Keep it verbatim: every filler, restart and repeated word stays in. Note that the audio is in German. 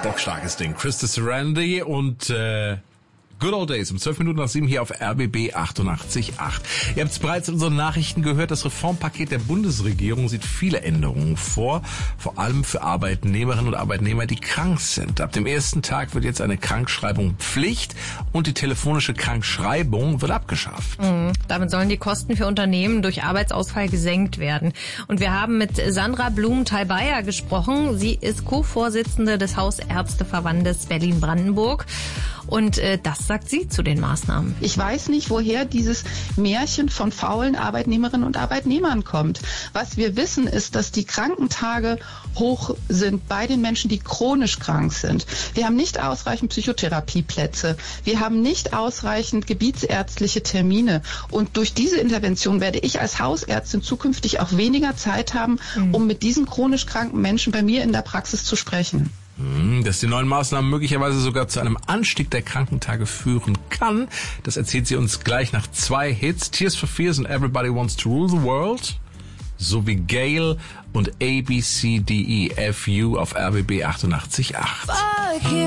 Bockstarkes Ding. Krista Serenity und äh, Good Old Days um zwölf Minuten nach sieben hier auf R B B achtundachtzig Komma acht. Ihr habt es bereits in unseren Nachrichten gehört, das Reformpaket der Bundesregierung sieht viele Änderungen vor, vor allem für Arbeitnehmerinnen und Arbeitnehmer, die krank sind. Ab dem ersten Tag wird jetzt eine Krankschreibung Pflicht und die telefonische Krankschreibung wird abgeschafft. Mhm. Damit sollen die Kosten für Unternehmen durch Arbeitsausfall gesenkt werden. Und wir haben mit Sandra Blumenthal-Beyer gesprochen. Sie ist Co-Vorsitzende des Hausärzteverbandes Berlin-Brandenburg. Und äh, das sagt sie zu den Maßnahmen. Ich weiß nicht, woher dieses Märchen von faulen Arbeitnehmerinnen und Arbeitnehmern kommt. Was wir wissen, ist, dass die Krankentage hoch sind bei den Menschen, die chronisch krank sind. Wir haben nicht ausreichend Psychotherapieplätze. Wir haben nicht ausreichend gebietsärztliche Termine. Und durch diese Intervention werde ich als Hausärztin zukünftig auch weniger Zeit haben, mhm. um mit diesen chronisch kranken Menschen bei mir in der Praxis zu sprechen. Dass die neuen Maßnahmen möglicherweise sogar zu einem Anstieg der Krankentage führen kann, das erzählt sie uns gleich nach zwei Hits. Tears for Fears und Everybody Wants to Rule the World sowie Gail und A B C D E F U auf R B B achtundachtzig Komma acht.